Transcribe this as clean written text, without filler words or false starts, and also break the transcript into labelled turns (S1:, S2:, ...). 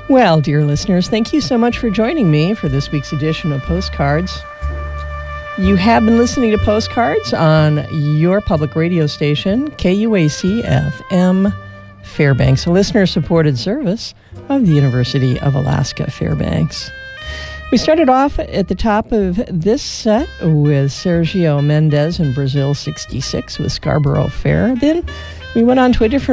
S1: Well, dear listeners, thank you so much for joining me for this week's edition of Postcards. You have been listening to Postcards on your public radio station, KUAC-FM Fairbanks, a listener-supported service of the University of Alaska Fairbanks. We started off at the top of this set with Sergio Mendes in Brazil 66 with Scarborough Fair. Then we went on to a different